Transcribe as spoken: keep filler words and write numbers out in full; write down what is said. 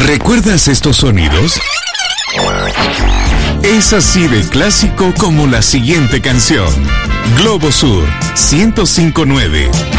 ¿Recuerdas estos sonidos? Es así de clásico como la siguiente canción. Globo Sur, ciento cinco punto nueve.